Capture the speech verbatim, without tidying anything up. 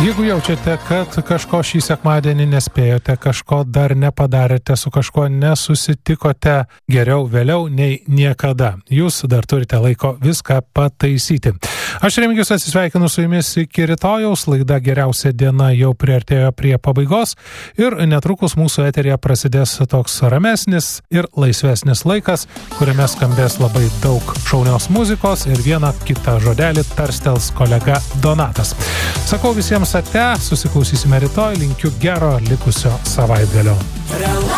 Jeigu jaučiate, kad kažko šį sekmadienį nespėjote, kažko dar nepadarėte, su kažko nesusitikote, geriau vėliau nei niekada. Jūs dar turite laiko viską pataisyti. Aš Remigijus atsisveikinu su jumis iki rytojaus, laida Geriausia diena jau priartėjo prie pabaigos ir netrukus mūsų eteryje prasidės toks ramesnis ir laisvesnis laikas, kuriame skambės labai daug šaunios muzikos ir vieną kitą žodelį tarstels kolega Donatas. Sakau visiems ate, susiklausysime rytoj, linkiu gero likusio savaitgalio.